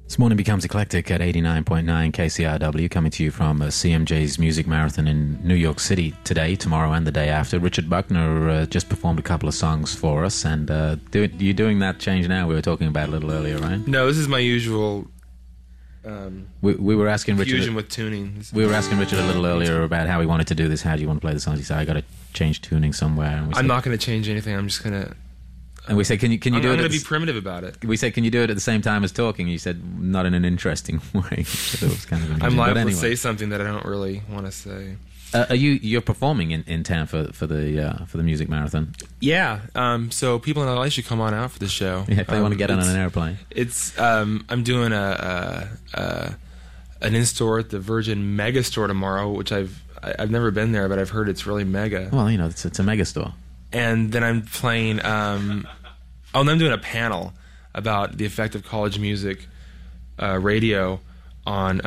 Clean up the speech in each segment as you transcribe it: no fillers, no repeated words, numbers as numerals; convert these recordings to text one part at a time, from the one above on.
This morning becomes eclectic at 89.9 KCRW, coming to you from CMJ's Music Marathon in New York City today, tomorrow, and the day after. Richard Buckner just performed a couple of songs for us, and you're doing that change now we were talking about a little earlier, right? No, this is my usual we were asking fusion Richard with tuning. We were asking Richard a little earlier about how he wanted to do this. How do you want to play the songs? He said, I got to change tuning somewhere. And I'm not going to change anything. I'm just going to... And we said, can you do it? I'm going to be primitive about it. We said, can you do it at the same time as talking? You said, not in an interesting way. So it was kind of amusing. I'm liable anyway. to say something that I don't really want to say. You're performing in town for the music marathon? Yeah. So people in LA should come on out for the show. Yeah, if they want to get on an airplane. It's I'm doing an in-store at the Virgin Mega Store tomorrow, which I've never been there, but I've heard it's really mega. Well, it's a mega store. And then I'm playing. And I'm doing a panel about the effect of college music radio on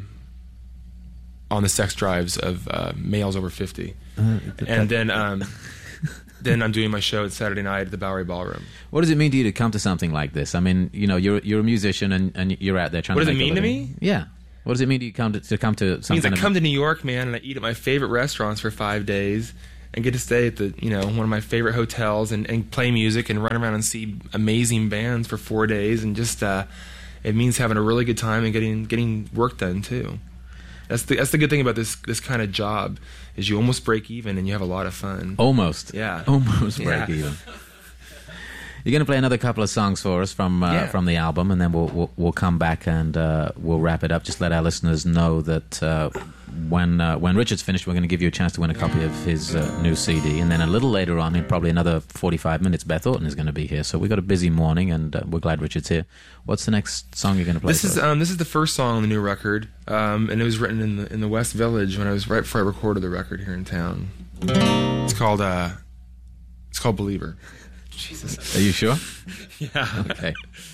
the sex drives of males over 50. And then I'm doing my show Saturday night at the Bowery Ballroom. What does it mean to you to come to something like this? I mean, you're a musician and you're out there trying to make a living. What does it mean to me? Yeah. What does it mean to you to come to something? It means I come to New York, man, and I eat at my favorite restaurants for 5 days and get to stay at the one of my favorite hotels and play music and run around and see amazing bands for 4 days, and just it means having a really good time and getting work done too. That's the good thing about this kind of job, is you almost break even and you have a lot of fun. Almost. Yeah. Almost break even. You're going to play another couple of songs for us from the album, and then we'll come back and we'll wrap it up. Just let our listeners know that when Richard's finished, we're going to give you a chance to win a copy of his new CD, and then a little later on, in probably another 45 minutes, Beth Orton is going to be here. So we've got a busy morning, and we're glad Richard's here. What's the next song you're going to play? This is the first song on the new record, and it was written in the West Village when I was right before I recorded the record here in town. It's called Believer. Jesus. Are you sure? Yeah. Okay.